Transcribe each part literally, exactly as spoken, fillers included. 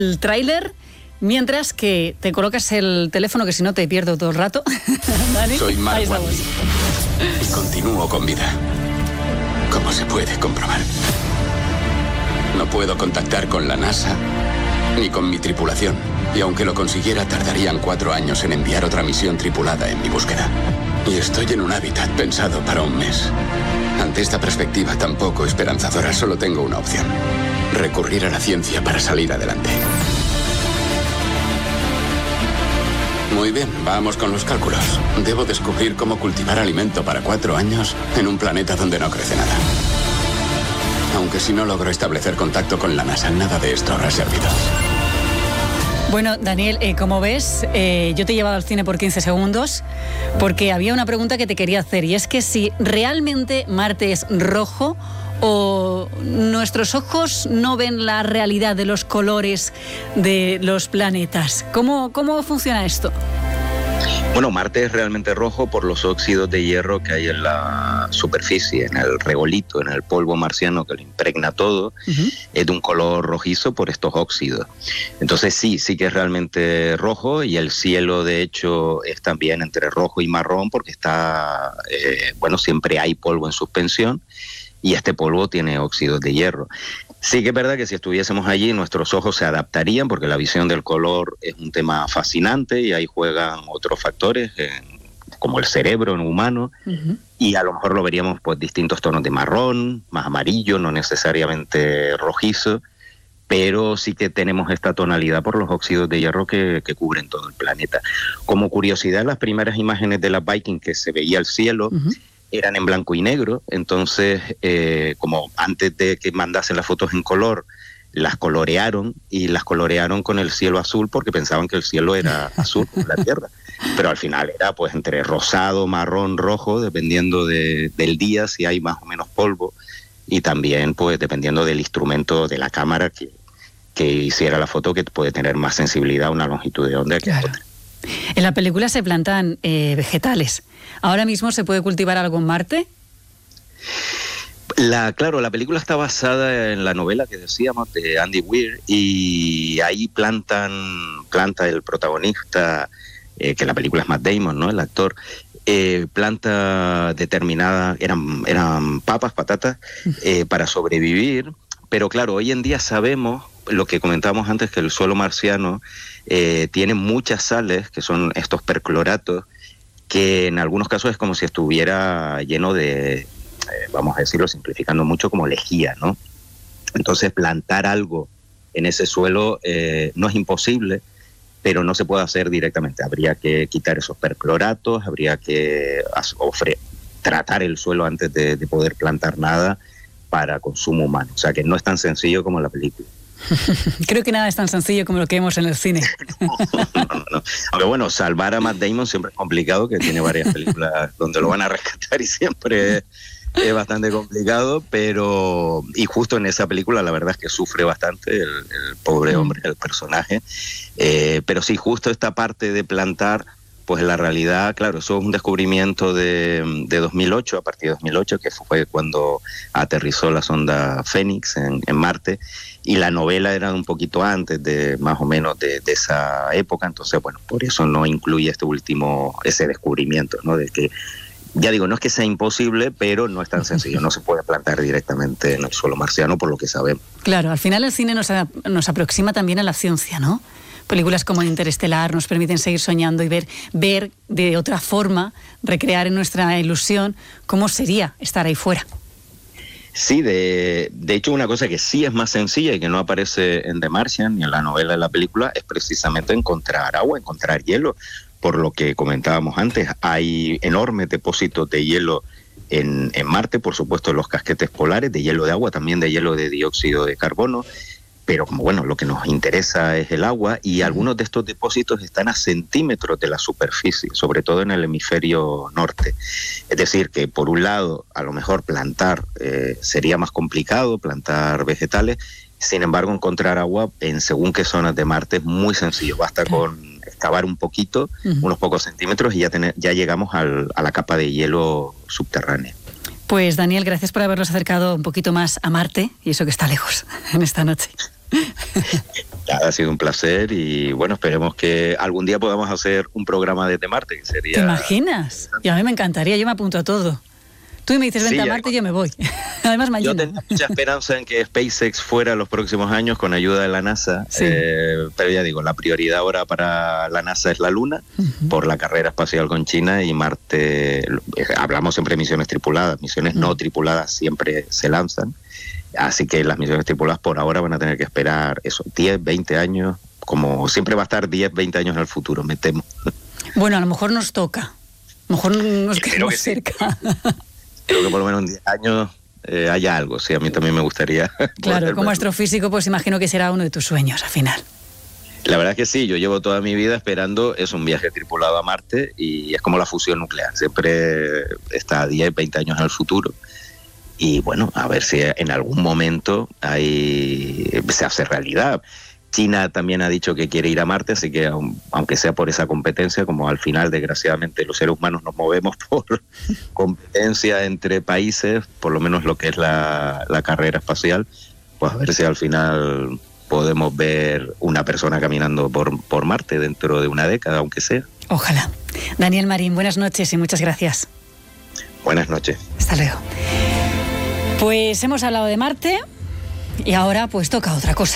el tráiler, mientras que te colocas el teléfono, que si no te pierdo todo el rato. ¿Dani? Soy Mark Watney y continúo con vida, como se puede comprobar. No puedo contactar con la NASA ni con mi tripulación, y aunque lo consiguiera tardarían cuatro años en enviar otra misión tripulada en mi búsqueda. Y estoy en un hábitat pensado para un mes. Ante esta perspectiva tan poco esperanzadora, solo tengo una opción: recurrir a la ciencia para salir adelante. Muy bien, vamos con los cálculos. Debo descubrir cómo cultivar alimento para cuatro años en un planeta donde no crece nada. Aunque si no logro establecer contacto con la NASA, nada de esto habrá servido. Bueno, Daniel, eh, como ves, eh, yo te he llevado al cine por quince segundos porque había una pregunta que te quería hacer, y es que si realmente Marte es rojo o nuestros ojos no ven la realidad de los colores de los planetas. ¿Cómo, cómo funciona esto? Bueno, Marte es realmente rojo por los óxidos de hierro que hay en la superficie, en el regolito, en el polvo marciano que lo impregna todo. Uh-huh. Es de un color rojizo por estos óxidos. Entonces sí, sí que es realmente rojo, y el cielo de hecho es también entre rojo y marrón porque está, eh, bueno, siempre hay polvo en suspensión y este polvo tiene óxidos de hierro. Sí que es verdad que si estuviésemos allí nuestros ojos se adaptarían porque la visión del color es un tema fascinante y ahí juegan otros factores eh, como el cerebro en humano. Uh-huh. Y a lo mejor lo veríamos pues distintos tonos de marrón, más amarillo, no necesariamente rojizo, pero sí que tenemos esta tonalidad por los óxidos de hierro que, que cubren todo el planeta. Como curiosidad, las primeras imágenes de la Viking que se veía el cielo uh-huh. eran en blanco y negro, entonces eh, como antes de que mandasen las fotos en color, las colorearon y las colorearon con el cielo azul porque pensaban que el cielo era azul como la Tierra, pero al final era pues entre rosado, marrón, rojo, dependiendo de, del día, si hay más o menos polvo, y también pues dependiendo del instrumento de la cámara que, que hiciera la foto, que puede tener más sensibilidad a una longitud de onda que claro. otra. En la película se plantan eh, vegetales. ¿Ahora mismo se puede cultivar algo en Marte? La, claro, la película está basada en la novela que decíamos de Andy Weir, y ahí plantan, planta el protagonista, eh, que la película es Matt Damon, ¿no? El actor, eh, planta determinada, eran, eran papas, patatas, eh, para sobrevivir, pero claro, hoy en día sabemos lo que comentábamos antes, que el suelo marciano eh, tiene muchas sales, que son estos percloratos, que en algunos casos es como si estuviera lleno de, eh, vamos a decirlo simplificando mucho, como lejía, ¿no? Entonces plantar algo en ese suelo eh, no es imposible, pero no se puede hacer directamente. Habría que quitar esos percloratos, habría que ofre- tratar el suelo antes de, de poder plantar nada para consumo humano. O sea que no es tan sencillo como la película. Creo que nada es tan sencillo como lo que vemos en el cine. No, no, no, no. Aunque bueno, salvar a Matt Damon siempre es complicado, que tiene varias películas donde lo van a rescatar y siempre es, es bastante complicado, pero y justo en esa película la verdad es que sufre bastante el, el pobre hombre, el personaje, eh, pero sí, justo esta parte de plantar, pues en la realidad, claro, eso es un descubrimiento de, de dos mil ocho, a partir de dos mil ocho, que fue cuando aterrizó la sonda Fénix en, en Marte, y la novela era un poquito antes de más o menos de, de esa época, entonces bueno, por eso no incluye este último, ese descubrimiento, ¿no? De que, ya digo, no es que sea imposible, pero no es tan sencillo, no se puede plantar directamente en el suelo marciano por lo que sabemos. Claro, al final el cine nos, a, nos aproxima también a la ciencia, ¿no? Películas como Interestelar nos permiten seguir soñando y ver, ver de otra forma, recrear en nuestra ilusión cómo sería estar ahí fuera. Sí, de, de hecho una cosa que sí es más sencilla y que no aparece en The Martian ni en la novela de la película es precisamente encontrar agua, encontrar hielo. Por lo que comentábamos antes, hay enormes depósitos de hielo en, en Marte, por supuesto en los casquetes polares, de hielo de agua, también de hielo de dióxido de carbono. Pero como bueno, lo que nos interesa es el agua, y algunos de estos depósitos están a centímetros de la superficie, sobre todo en el hemisferio norte. Es decir, que por un lado, a lo mejor plantar eh, sería más complicado, plantar vegetales, sin embargo encontrar agua en según qué zonas de Marte es muy sencillo, basta con excavar un poquito, uh-huh. unos pocos centímetros, y ya, tener, ya llegamos al, a la capa de hielo subterránea. Pues Daniel, gracias por habernos acercado un poquito más a Marte, y eso que está lejos en esta noche. Nada, ha sido un placer y bueno, esperemos que algún día podamos hacer un programa desde Marte, que sería... ¿Te imaginas? Y a mí me encantaría, yo me apunto a todo. Tú me dices, vente sí, a Marte y yo me voy. Además, mañana. Yo tenía mucha esperanza en que SpaceX fuera los próximos años con ayuda de la NASA, sí. eh, pero ya digo, la prioridad ahora para la NASA es la Luna, uh-huh. por la carrera espacial con China, y Marte, hablamos siempre de misiones tripuladas, misiones uh-huh. no tripuladas siempre se lanzan, así que las misiones tripuladas por ahora van a tener que esperar eso, diez, veinte años, como siempre va a estar diez, veinte años en el futuro, me temo. Bueno, a lo mejor nos toca, a lo mejor nos quedamos cerca. Sí. Creo que por lo menos en diez años eh, haya algo, sí, a mí también me gustaría. Claro, como verlo. Astrofísico, pues imagino que será uno de tus sueños al final. La verdad es que sí, yo llevo toda mi vida esperando, es un viaje tripulado a Marte y es como la fusión nuclear, siempre está diez, veinte años en el futuro. Y bueno, a ver si en algún momento hay, se hace realidad. China también ha dicho que quiere ir a Marte, así que aunque sea por esa competencia, como al final desgraciadamente los seres humanos nos movemos por competencia entre países, por lo menos lo que es la, la carrera espacial, pues a ver si al final podemos ver una persona caminando por, por Marte dentro de una década, aunque sea. Ojalá. Daniel Marín, buenas noches y muchas gracias. Buenas noches. Hasta luego. Pues hemos hablado de Marte. Y ahora pues toca otra cosa.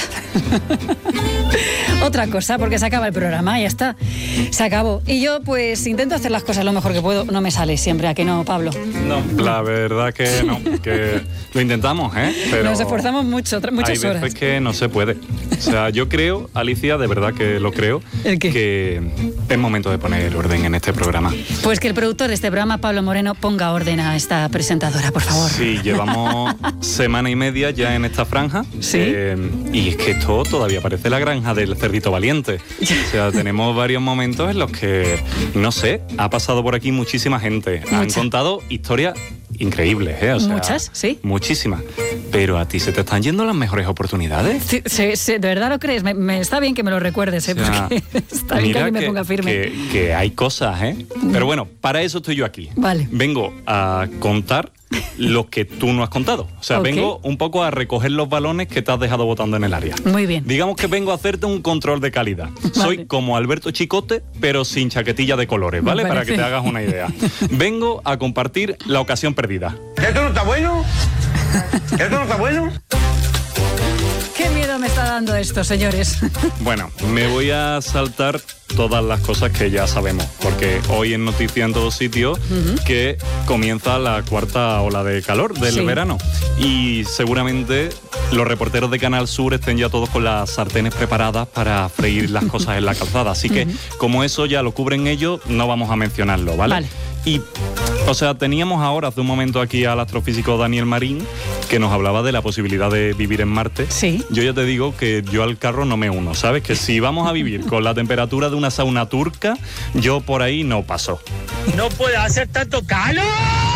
Otra cosa, porque se acaba el programa, ya está. Se acabó. Y yo pues intento hacer las cosas lo mejor que puedo. No me sale siempre, ¿a que no, Pablo? No, la verdad que no. Que lo intentamos, ¿eh? Pero nos esforzamos mucho, muchas hay horas. Hay veces que no se puede. O sea, yo creo, Alicia, de verdad que lo creo, ¿El qué? Que es momento de poner orden en este programa. Pues que el productor de este programa, Pablo Moreno, ponga orden a esta presentadora, por favor. Sí, llevamos semana y media ya en esta franja. ¿Sí? Eh, y es que esto todavía parece la granja del cerdito valiente. O sea, tenemos varios momentos en los que, no sé, ha pasado por aquí muchísima gente. Mucha. Han contado historias increíbles, ¿eh? O sea, muchas, sí. Muchísimas. Pero a ti se te están yendo las mejores oportunidades. Sí, sí, sí, ¿de verdad lo crees? Me, me está bien que me lo recuerdes, ¿eh? O sea, porque está bien que alguien me ponga firme. Que, que hay cosas, ¿eh? Pero bueno, para eso estoy yo aquí. Vale. Vengo a contar lo que tú no has contado. O sea, okay. vengo un poco a recoger los balones que te has dejado botando en el área. Muy bien. Digamos que vengo a hacerte un control de calidad. Vale. Soy como Alberto Chicote, pero sin chaquetilla de colores, ¿vale? Para que te hagas una idea. Vengo a compartir la ocasión perdida. ¿Esto no está bueno? ¿Esto no está bueno? ¿Qué miedo me está dando esto, señores? Bueno, me voy a saltar todas las cosas que ya sabemos, porque hoy es noticia en todos sitios uh-huh. que comienza la cuarta ola de calor del sí. verano. Y seguramente los reporteros de Canal Sur estén ya todos con las sartenes preparadas para freír las cosas en la calzada. Así que, uh-huh. como eso ya lo cubren ellos, no vamos a mencionarlo, ¿vale? Vale. Y, o sea, teníamos ahora hace un momento aquí al astrofísico Daniel Marín, que nos hablaba de la posibilidad de vivir en Marte. Sí. Yo ya te digo que yo al carro no me uno, ¿sabes? Que si vamos a vivir con la temperatura de una sauna turca, yo por ahí no paso. ¡No puede hacer tanto calor!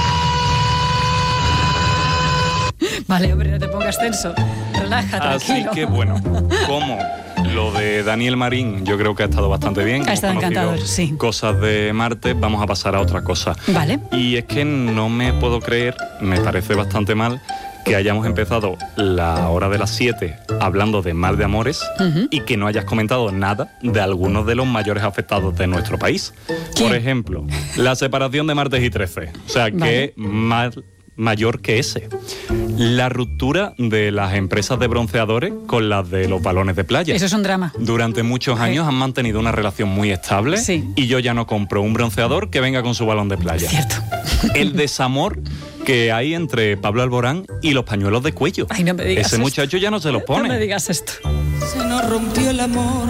Vale, hombre, no te pongas tenso. Relaja, tranquilo. Así que, bueno, como lo de Daniel Marín yo creo que ha estado bastante bien. Ha estado encantador, sí. Cosas de Marte, vamos a pasar a otra cosa. Vale. Y es que no me puedo creer, me parece bastante mal, que hayamos empezado la hora de las siete hablando de mal de amores uh-huh. y que no hayas comentado nada de algunos de los mayores afectados de nuestro país. ¿Quién? Por ejemplo, la separación de Martes y Trece. O sea, vale. que mal... mayor que ese. La ruptura de las empresas de bronceadores con las de los balones de playa. Eso es un drama. Durante muchos años sí. han mantenido una relación muy estable sí. y yo ya no compro un bronceador que venga con su balón de playa. Cierto. El desamor que hay entre Pablo Alborán y los pañuelos de cuello. Ay, no me digas Ese esto. muchacho ya no se los pone. No me digas esto. Se nos rompió el amor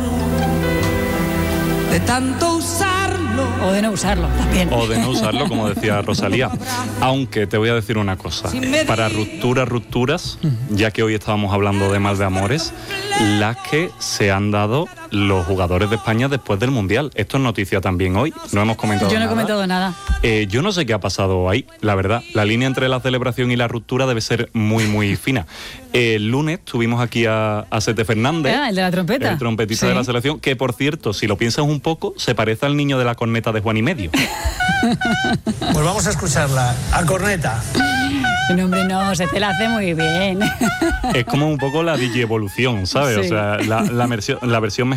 de tanto usarlo. O de no usarlo, también. O de no usarlo, como decía Rosalía. Aunque te voy a decir una cosa. Para rupturas, rupturas, ya que hoy estábamos hablando de mal de amores, las que se han dado los jugadores de España después del Mundial. Esto es noticia también hoy. No hemos comentado nada. Yo no he comentado nada. Eh, yo no sé qué ha pasado ahí, la verdad. La línea entre la celebración y la ruptura debe ser muy, muy fina. El lunes tuvimos aquí a, a Sete Fernández. Ah, el de la trompeta. El trompetista sí. de la selección, que por cierto, si lo piensas un poco, se parece al niño de la corneta de Juan y Medio. Pues vamos a escucharla. A corneta. No, hombre, no, se te la hace muy bien. Es como un poco la digievolución, ¿sabes? Sí. O sea, la, la, versión, la versión